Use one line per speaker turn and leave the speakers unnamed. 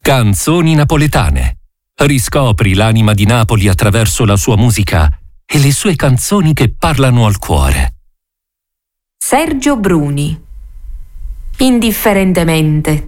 Canzoni napoletane. Riscopri l'anima di Napoli attraverso la sua musica e le sue canzoni che parlano al cuore.
Sergio Bruni. Indifferentemente